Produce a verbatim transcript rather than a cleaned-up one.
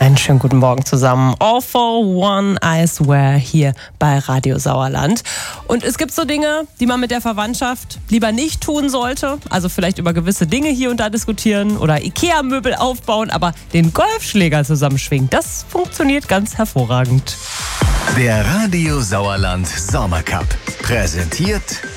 Einen schönen guten Morgen zusammen. All for One, I swear, hier bei Radio Sauerland. Und es gibt so Dinge, die man mit der Verwandtschaft lieber nicht tun sollte. Also vielleicht über gewisse Dinge hier und da diskutieren oder Ikea-Möbel aufbauen, aber den Golfschläger zusammenschwingen, das funktioniert ganz hervorragend. Der Radio Sauerland Sommercup. Präsentiert